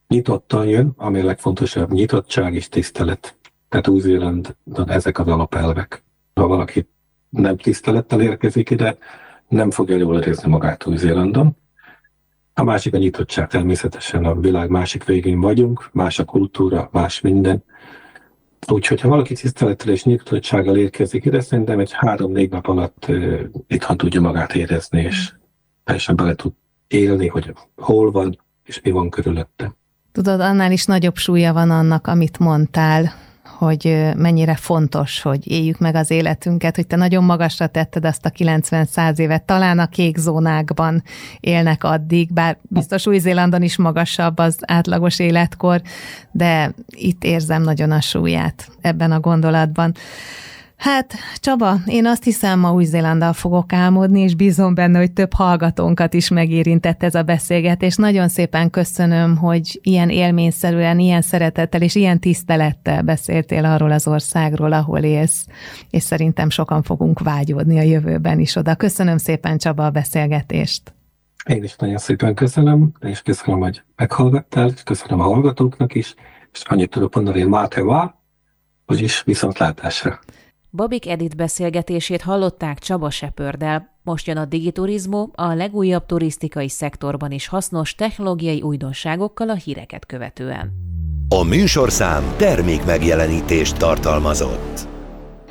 nyitottan jön, ami a legfontosabb, nyitottság és tisztelet. Tehát Új-Zélandon ezek az alapelvek. Ha valaki nem tisztelettel érkezik ide, nem fogja jól érezni magát Új-Zélandon. A másik a nyitottság, természetesen a világ másik végén vagyunk, más a kultúra, más minden. Úgyhogy ha valaki tisztelettel és nyitottsággal érkezik ide, szerintem egy 3-4 nap alatt itthon tudja magát érezni, és teljesen bele tud élni, hogy hol van, és mi van körülötte. Tudod, annál is nagyobb súlya van annak, amit mondtál, hogy mennyire fontos, hogy éljük meg az életünket, hogy te nagyon magasra tetted azt a 90-100 évet, talán a kék zónákban élnek addig, bár biztos Új-Zélandon is magasabb az átlagos életkor, de itt érzem nagyon a súlyát ebben a gondolatban. Hát, Csaba, én azt hiszem, ma Új-Zélanddal fogok álmodni, és bízom benne, hogy több hallgatónkat is megérintett ez a beszélgetés. Nagyon szépen köszönöm, hogy ilyen élményszerűen, ilyen szeretettel és ilyen tisztelettel beszéltél arról az országról, ahol élsz, és szerintem sokan fogunk vágyódni a jövőben is oda. Köszönöm szépen, Csaba, a beszélgetést. Én is nagyon szépen köszönöm, és köszönöm, hogy meghallgattál, és köszönöm a hallgatóknak is, és annyit tudok mondani, hogy Máteva, vagyis viszontlátásra. Babik Edit beszélgetését hallották Csaba Sepörddel. Most jön a Digiturizmo, a legújabb turisztikai szektorban is hasznos technológiai újdonságokkal a híreket követően. A műsorszám termékmegjelenítést tartalmazott.